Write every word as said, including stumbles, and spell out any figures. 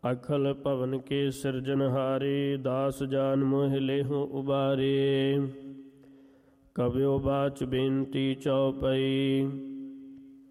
ਅਖਲ ਭਵਨ ਕੇ ਸਿਰਜਨਹਾਰੇ, ਦਾਸ ਜਾਨ ਮੋਹਿ ਲੇਹੁ ਉਬਾਰੇ। ਕਬਿਓ ਬਾਚ ਬੇਨਤੀ ਚਉਪਈ,